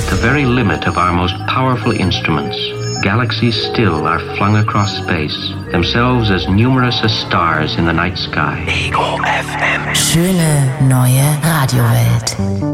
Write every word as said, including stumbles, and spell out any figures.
At the very limit of our most powerful instruments, galaxies still are flung across space, themselves as numerous as stars in the night sky. Ego F M. Schöne neue Radiowelt.